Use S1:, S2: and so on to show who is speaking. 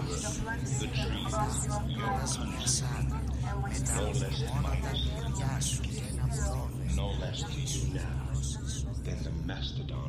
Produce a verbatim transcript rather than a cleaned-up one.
S1: the trees, your country, no less admired, no less to you now than the mastodon